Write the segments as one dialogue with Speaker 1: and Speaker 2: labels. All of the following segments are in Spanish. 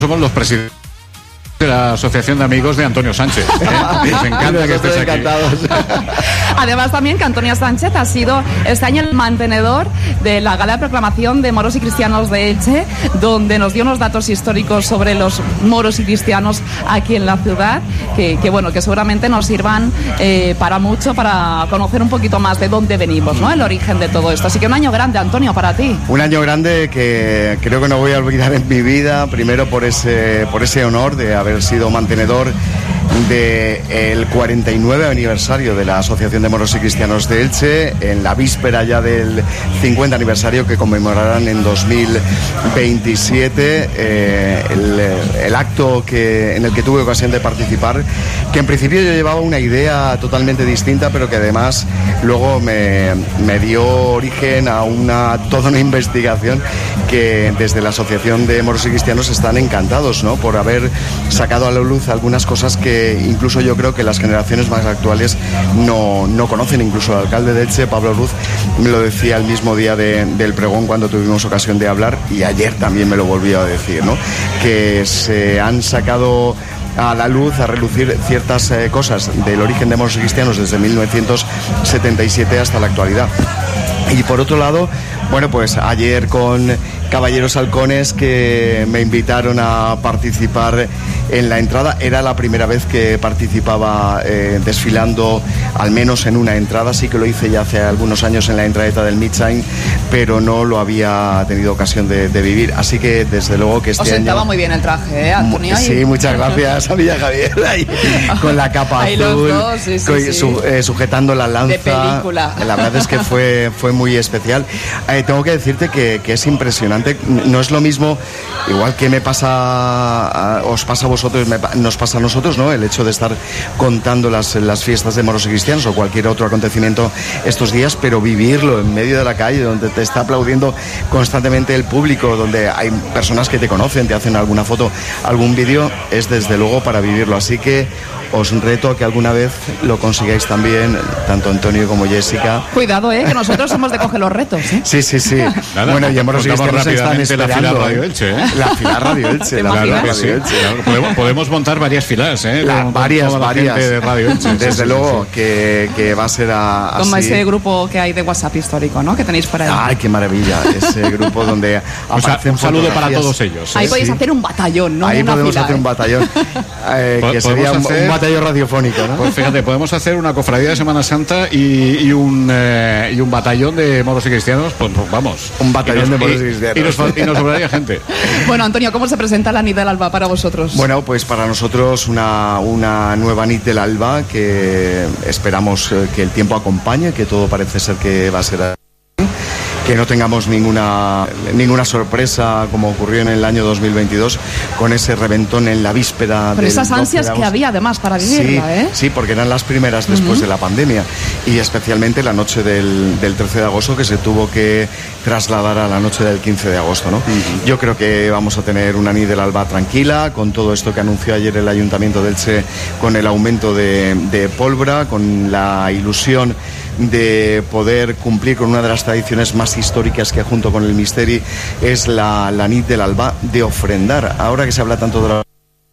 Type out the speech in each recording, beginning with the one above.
Speaker 1: somos los presidentes de la Asociación de Amigos de Antonio Sánchez. Nos encanta que estés aquí.
Speaker 2: Además también que Antonio Sánchez ha sido este año el mantenedor de la gala de proclamación de moros y cristianos de Elche, donde nos dio unos datos históricos sobre los moros y cristianos aquí en la ciudad, que seguramente nos sirvan para mucho, para conocer un poquito más de dónde venimos, ¿no? El origen de todo esto. Así que un año grande, Antonio, para ti.
Speaker 3: Un año grande que creo que no voy a olvidar en mi vida, primero por ese honor de haber sido mantenedor del 49 aniversario de la Asociación de Moros y Cristianos de Elche, en la víspera ya del 50 aniversario que conmemorarán en 2027, el acto en el que tuve ocasión de participar, que en principio yo llevaba una idea totalmente distinta, pero que además luego me dio origen a toda una investigación que desde la Asociación de Moros y Cristianos están encantados, ¿no?, por haber sacado a la luz algunas cosas que incluso yo creo que las generaciones más actuales no conocen. Incluso el alcalde de Elche, Pablo Ruz, me lo decía el mismo día del pregón cuando tuvimos ocasión de hablar, y ayer también me lo volvió a decir, ¿no?, que se han sacado a la luz, a relucir ciertas cosas del origen de moros y cristianos desde 1977 hasta la actualidad. Y por otro lado, bueno, pues ayer con Caballeros Halcones, que me invitaron a participar en la entrada. Era la primera vez que participaba desfilando, al menos en una entrada. Sí que lo hice ya hace algunos años en la entradeta del Midshine, pero no lo había tenido ocasión de vivir. Así que desde luego que este año...
Speaker 2: Os sentaba muy bien el traje, Antonio?
Speaker 3: Sí, muchas gracias a Villa Javier, ahí, con la capa
Speaker 2: ahí
Speaker 3: azul,
Speaker 2: los dos, sí.
Speaker 3: Sujetando la lanza.
Speaker 2: De película.
Speaker 3: La verdad es que fue muy especial. Tengo que decirte que es impresionante. No es lo mismo, igual que os pasa a vosotros, nos pasa a nosotros, ¿no?, el hecho de estar contando las fiestas de moros y cristianos o cualquier otro acontecimiento estos días, pero vivirlo en medio de la calle, donde te está aplaudiendo constantemente el público, donde hay personas que te conocen, te hacen alguna foto, algún vídeo, es desde luego para vivirlo. Así que os reto a que alguna vez lo consigáis también, tanto Antonio como Jessica.
Speaker 2: Cuidado, que nosotros somos de coger los retos, ¿eh?
Speaker 3: Sí.
Speaker 1: Nada,
Speaker 3: bueno, y en Moros y Cristianos están esperando.
Speaker 1: La fila Radio Elche, ¿eh?
Speaker 3: La fila Radio Elche.
Speaker 1: Claro que sí. Claro, podemos montar varias filas, ¿eh?
Speaker 3: Varias.
Speaker 1: De Radio Elche.
Speaker 3: Desde luego que va a ser así.
Speaker 2: Como ese grupo que hay de WhatsApp histórico, ¿no?, que tenéis por ahí.
Speaker 3: Ay, qué maravilla. Ese grupo donde
Speaker 1: un saludo para todos ellos.
Speaker 2: Ahí podéis hacer un batallón, ¿no?
Speaker 3: Ahí
Speaker 2: una
Speaker 3: podemos
Speaker 2: fila,
Speaker 3: hacer un batallón. Que sería un batallón radiofónico, ¿no?
Speaker 1: Pues fíjate, podemos hacer una cofradía de Semana Santa y un batallón de moros y cristianos, pues vamos.
Speaker 3: Un batallón de moros y cristianos.
Speaker 1: Y nos sobraría gente.
Speaker 2: Bueno, Antonio, ¿cómo se presenta la Nit del Alba para vosotros?
Speaker 3: Bueno, pues para nosotros una nueva Nit del Alba, que esperamos que el tiempo acompañe, que todo parece ser que va a ser así, que no tengamos ninguna sorpresa como ocurrió en el año 2022 con ese reventón en la víspera.
Speaker 2: Con esas ansias que había además para vivirla,
Speaker 3: Sí, porque eran las primeras después de la pandemia, y especialmente la noche del 13 de agosto, que se tuvo que trasladar a la noche del 15 de agosto, ¿no? Yo creo que vamos a tener una Nit del Alba tranquila, con todo esto que anunció ayer el Ayuntamiento de Elche, con el aumento de pólvora, con la ilusión de poder cumplir con una de las tradiciones más históricas, que junto con el Misteri es la Nit del Alba, de ofrendar. Ahora que se habla tanto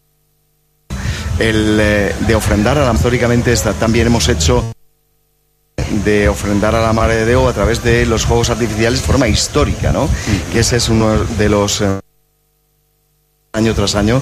Speaker 3: de ofrendar, históricamente también hemos hecho de ofrendar a la Mare de Déu a través de los fuegos artificiales de forma histórica, ¿no? Que ese es uno de los año tras año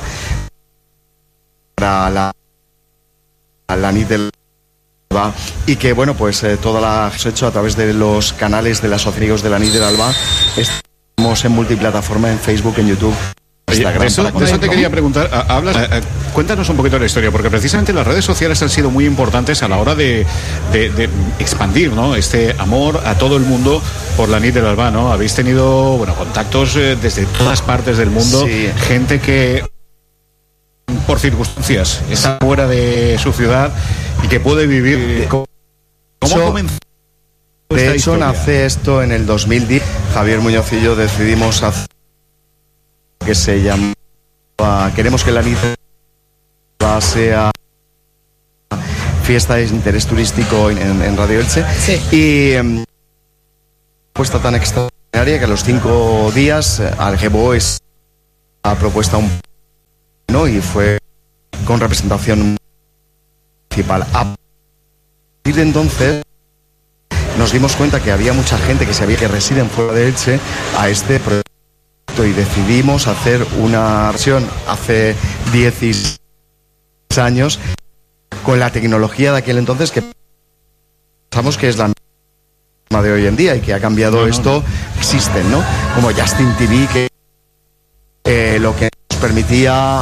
Speaker 3: para la Nit del Alba, y que bueno, pues toda la hemos hecho a través de los canales de los amigos de la Nit del Alba. Estamos en multiplataforma, en Facebook, en YouTube, Instagram.
Speaker 1: De eso te quería preguntar. Cuéntanos un poquito de la historia, porque precisamente las redes sociales han sido muy importantes a la hora de expandir, ¿no?, este amor a todo el mundo por la Nit del Alba, ¿no? Habéis tenido, contactos desde todas partes del mundo, sí. Gente que por circunstancias está fuera de su ciudad y que puede vivir. ¿Cómo comenzó?
Speaker 3: De hecho, nace esto en el 2010. Javier Muñoz y yo decidimos hacer que se llama Queremos que la Nit sea fiesta de interés turístico en Radio Elche. Sí. Y propuesta tan extraordinaria que a los 5 días Argebó es la propuesta un ¿no? Y fue con representación municipal. A partir de entonces nos dimos cuenta que había mucha gente que residen fuera de Elche a este proyecto y decidimos hacer una versión hace 16 años con la tecnología de aquel entonces que pensamos que es la misma de hoy en día y que ha cambiado esto. Existen, ¿no? Como Justin TV, que lo que nos permitía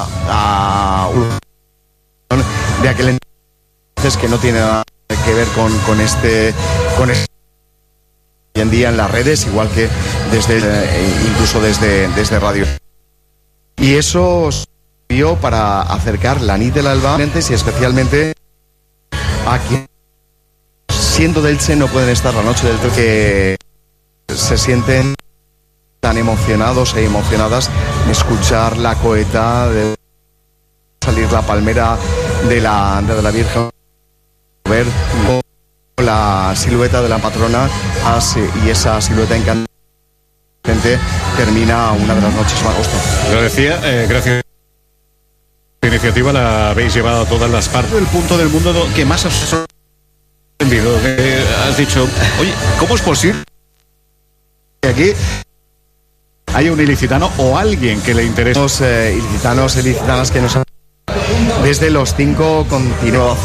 Speaker 3: de aquel entonces que no tiene nada que ver con este hoy en día en las redes, igual que incluso desde radio. Y eso sirvió para acercar la nit de l'Alba y especialmente a quien siendo de Elche no pueden estar la noche del 13, que se sienten tan emocionados e emocionadas de escuchar la coeta, de salir la palmera de la Virgen, ver la silueta de la patrona y esa silueta encantadora termina una de las noches más agosto.
Speaker 1: Lo decía, gracias a la iniciativa la habéis llevado a todas las partes del punto del mundo que más os ha sorprendido, que has dicho, oye, ¿cómo es posible que aquí haya un ilicitano o alguien que le interese?
Speaker 3: Los ilicitanos y ilicitanas que nos han desde los 5 continuó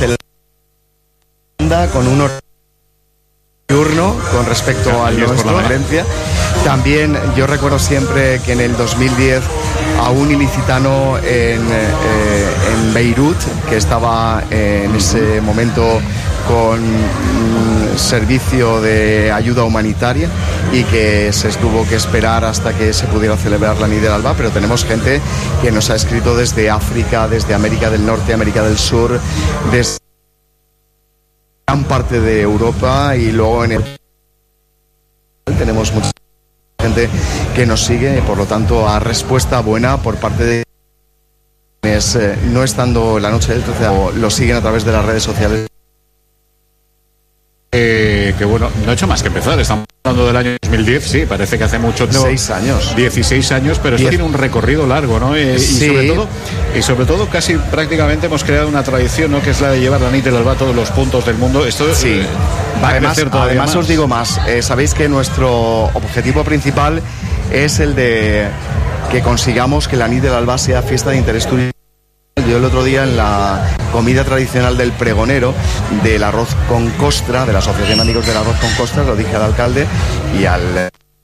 Speaker 3: con un diurno con respecto al nuestro Valencia. También yo recuerdo siempre que en el 2010 a un ilicitano en Beirut, que estaba en ese momento con servicio de ayuda humanitaria y que se tuvo que esperar hasta que se pudiera celebrar la nit de l'Alba, pero tenemos gente que nos ha escrito desde África, desde América del Norte, América del Sur, desde gran parte de Europa, y luego tenemos mucha gente que nos sigue y por lo tanto a respuesta buena por parte de quienes no estando la noche del 13 o lo siguen a través de las redes sociales.
Speaker 1: Que bueno, no ha hecho más que empezar. Estamos hablando del año 2010, sí, parece que hace mucho.
Speaker 3: 16 años.
Speaker 1: 16 años, pero esto tiene un recorrido largo, ¿no?
Speaker 3: Sí.
Speaker 1: Y sobre todo casi prácticamente hemos creado una tradición, ¿no? Que es la de llevar la nit de l'Alba a todos los puntos del mundo. Esto
Speaker 3: sí.
Speaker 1: Va a crecer todavía
Speaker 3: además
Speaker 1: más.
Speaker 3: Os digo más, sabéis que nuestro objetivo principal es el de que consigamos que la nit de l'Alba sea fiesta de interés turístico. Yo el otro día en la comida tradicional del pregonero del arroz con costra, de la Asociación de Amigos del Arroz con Costra, lo dije al alcalde y al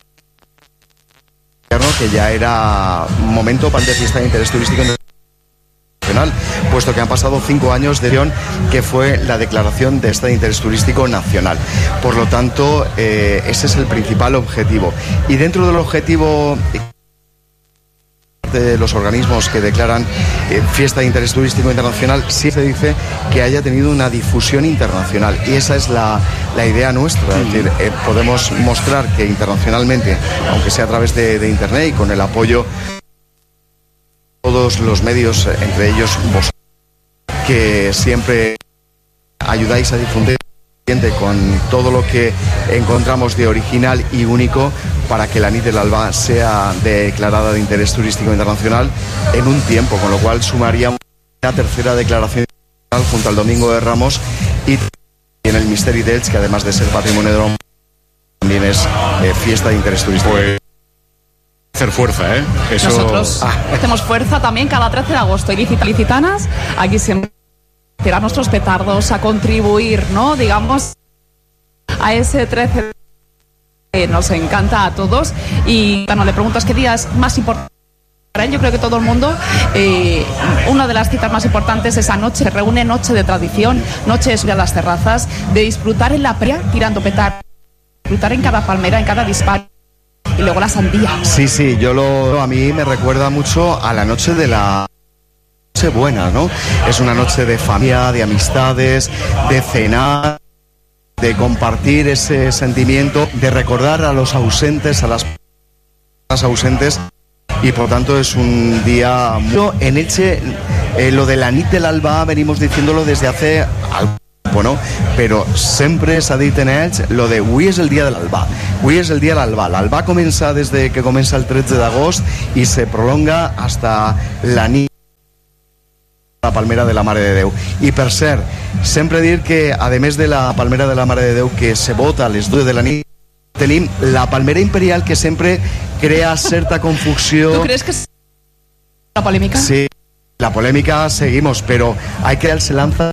Speaker 3: que ya era momento para de fiesta de interés turístico nacional, puesto que han pasado 5 años de que fue la declaración de esta de interés turístico nacional. Por lo tanto, ese es el principal objetivo. Y dentro del objetivo de los organismos que declaran fiesta de interés turístico internacional, sí se dice que haya tenido una difusión internacional, y esa es la idea nuestra. Es decir, podemos mostrar que internacionalmente, aunque sea a través de internet y con el apoyo de todos los medios, entre ellos vosotros, que siempre ayudáis a difundir con todo lo que encontramos de original y único para que la nit de l'Alba sea declarada de interés turístico internacional en un tiempo, con lo cual sumaríamos la tercera declaración junto al Domingo de Ramos y en el Misteri d'Elx, que además de ser patrimonio de la humanidad también es fiesta de interés turístico.
Speaker 1: Pues hacer fuerza, ¿eh? Eso...
Speaker 2: Nosotros hacemos fuerza también cada 13 de agosto. Ilicitanas, aquí siempre tirar nuestros petardos, a contribuir, ¿no? Digamos, a ese 13 que nos encanta a todos. Y bueno, le preguntas qué día es más importante. Yo creo que todo el mundo, una de las citas más importantes esa noche, se reúne noche de tradición, noche de subir a las terrazas, de disfrutar en la playa tirando petardos, disfrutar en cada palmera, en cada disparo. Y luego la sandía.
Speaker 3: Sí, a mí me recuerda mucho a la noche de la noche buena, ¿no? Es una noche de familia, de amistades, de cenar, de compartir ese sentimiento, de recordar a los ausentes, a las personas ausentes, y por tanto es un día muy... En Elche, lo de la nit de l'Alba venimos diciéndolo desde hace algo, ¿no? Però sempre s'ha dit en ells lo de avui és el dia de l'Alba. Avui és el dia de l'Alba. L'Alba comença des de que comença el 13 d'agost i se prolonga hasta la nit la Palmera de la Mare de Déu. I per cert, sempre dir que, a més de la Palmera de la Mare de Déu, que se vota a les 2 de la nit, tenim la Palmera Imperial, que sempre crea certa confusió.
Speaker 2: ¿Tú crees que es la polémica?
Speaker 3: Sí, la polémica seguimos, pero hay que se lanza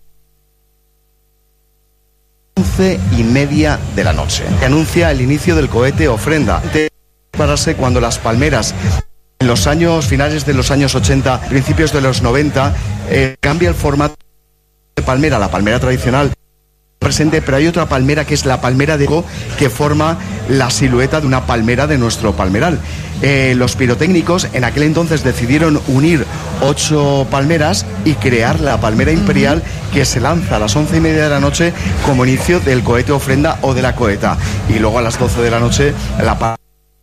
Speaker 3: 11:30 de la noche, que anuncia el inicio del cohete ofrenda. Pararse cuando las palmeras, en los años finales de los años 80, principios de los 90, cambia el formato de palmera, la palmera tradicional presente, pero hay otra palmera que es la palmera de Go, que forma la silueta de una palmera de nuestro palmeral. Los pirotécnicos en aquel entonces decidieron unir 8 palmeras y crear la Palmera Imperial, que se lanza a las 11:30 de la noche como inicio del cohete ofrenda o de la coheta, y luego a las 12 de la noche la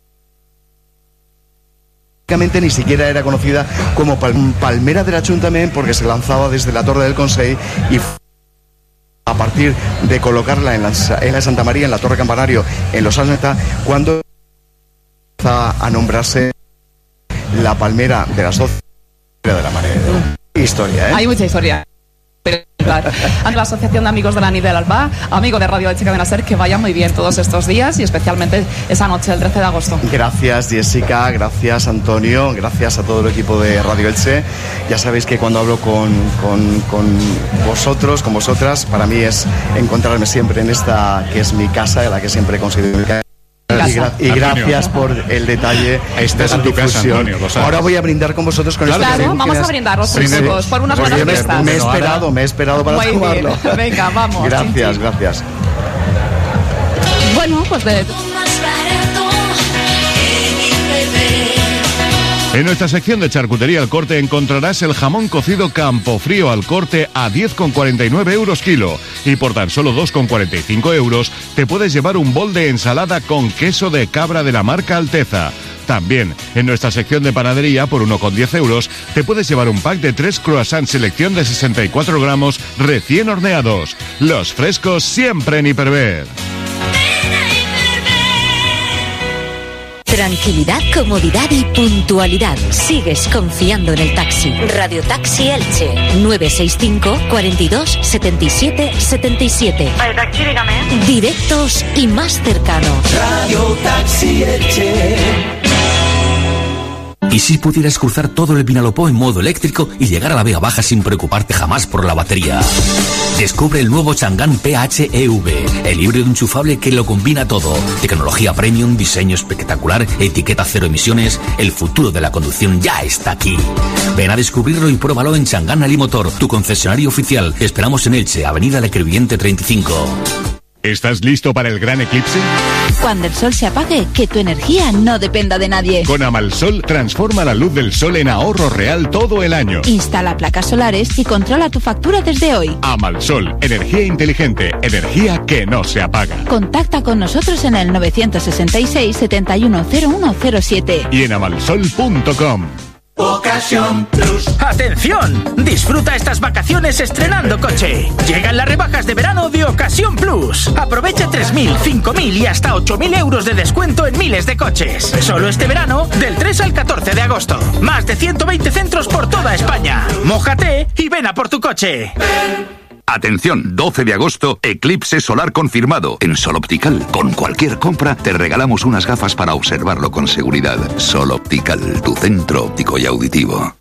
Speaker 3: ni siquiera era conocida como Palmera del Ayuntamiento, porque se lanzaba desde la Torre del Consell y a partir de colocarla en la Santa María, en la Torre Campanario, en los años 70, cuando a nombrarse la Palmera de las 12 de la Mare de Déu. Historia, ¿eh?
Speaker 2: Hay mucha historia. Claro. Ante la Asociación de Amigos de la Nit del Alba, amigo de Radio Elche Cadena Ser, que vaya muy bien todos estos días y especialmente esa noche, el 13 de agosto.
Speaker 3: Gracias, Jessica, gracias, Antonio, gracias a todo el equipo de Radio Elche. Ya sabéis que cuando hablo con vosotros, con vosotras, para mí es encontrarme siempre en esta que es mi casa, en la que siempre he considerado mi casa. Y gracias por el detalle.
Speaker 1: Estás en tu casa, Antonio, lo sabes.
Speaker 3: Ahora voy a brindar con vosotros con
Speaker 2: claro, vamos a brindar los chicos por unas buenas fiestas.
Speaker 3: Me he esperado para tomarlo.
Speaker 2: Venga, vamos.
Speaker 3: Gracias, gracias.
Speaker 2: Bueno, pues
Speaker 4: En nuestra sección de charcutería al corte encontrarás el jamón cocido Campofrío al corte a 10,49 euros kilo. Y por tan solo 2,45 euros te puedes llevar un bol de ensalada con queso de cabra de la marca Alteza. También, en nuestra sección de panadería, por 1,10 euros, te puedes llevar un pack de 3 croissants selección de 64 gramos recién horneados. Los frescos siempre en Hiperver.
Speaker 5: Tranquilidad, comodidad y puntualidad. Sigues confiando en el taxi. Radio Taxi Elche. 965 42 77 77.
Speaker 6: Radio Taxi, dígame.
Speaker 5: Directos y más cercanos.
Speaker 7: Radio Taxi Elche. ¿Y si pudieras cruzar todo el Vinalopó en modo eléctrico y llegar a la Vega Baja sin preocuparte jamás por la batería? Descubre el nuevo Chang'an PHEV, el híbrido enchufable que lo combina todo. Tecnología premium, diseño espectacular, etiqueta cero emisiones. El futuro de la conducción ya está aquí. Ven a descubrirlo y pruébalo en Chang'an Alimotor, tu concesionario oficial. Esperamos en Elche, Avenida Lecreviente 35.
Speaker 4: ¿Estás listo para el gran eclipse?
Speaker 8: Cuando el sol se apague, que tu energía no dependa de nadie.
Speaker 4: Con Amalsol, transforma la luz del sol en ahorro real todo el año.
Speaker 8: Instala placas solares y controla tu factura desde hoy.
Speaker 4: Amalsol, energía inteligente, energía que no se apaga.
Speaker 8: Contacta con nosotros en el 966 710107
Speaker 4: y en amalsol.com.
Speaker 7: Ocasión Plus.
Speaker 9: ¡Atención! Disfruta estas vacaciones estrenando coche. Llegan las rebajas de verano de Ocasión Plus. Aprovecha 3.000, 5.000 y hasta 8.000 euros de descuento en miles de coches. Solo este verano, del 3 al 14 de agosto. Más de 120 centros por toda España. Mójate y ven a por tu coche.
Speaker 10: Atención, 12 de agosto, eclipse solar confirmado. En Sol Optical, con cualquier compra, te regalamos unas gafas para observarlo con seguridad. Sol Optical, tu centro óptico y auditivo.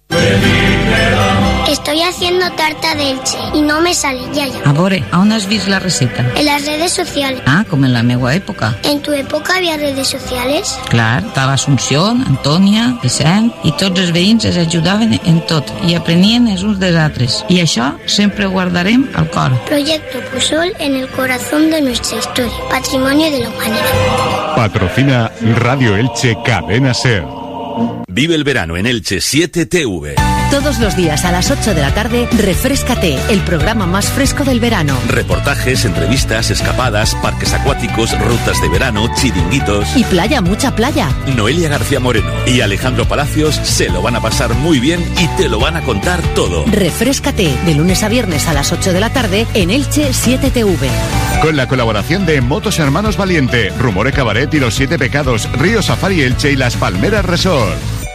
Speaker 11: Estoy haciendo tarta de Elche y no me sale, Yaya.
Speaker 12: A veure, on has vist la receta?
Speaker 11: En las redes sociales.
Speaker 12: Ah, com en la meua època.
Speaker 11: ¿En tu época había redes sociales?
Speaker 12: Clar, estava Assumpció, Antònia, Vicent, i tots els veïns es ajudaven en tot i aprenien els uns dels altres. I això sempre ho guardarem al cor.
Speaker 11: Proyecto Pusol en el corazón de nuestra historia. Patrimonio de la humanidad.
Speaker 4: Patrocina Radio Elche Cadena Ser.
Speaker 13: Vive el verano en Elche 7TV.
Speaker 5: Todos los días a las 8 de la tarde, Refréscate, el programa más fresco del verano.
Speaker 13: Reportajes, entrevistas, escapadas, parques acuáticos, rutas de verano, chiringuitos.
Speaker 5: Y playa, mucha playa.
Speaker 13: Noelia García Moreno y Alejandro Palacios se lo van a pasar muy bien y te lo van a contar todo.
Speaker 5: Refréscate, de lunes a viernes a las 8 de la tarde en Elche 7TV.
Speaker 4: Con la colaboración de Motos Hermanos Valiente, Rumore Cabaret y Los 7 Pecados, Río Safari Elche y Las Palmeras Resort.